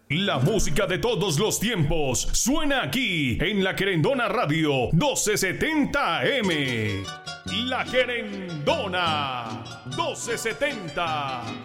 La música de todos los tiempos suena aquí en La Querendona Radio 1270 AM. La Querendona 1270.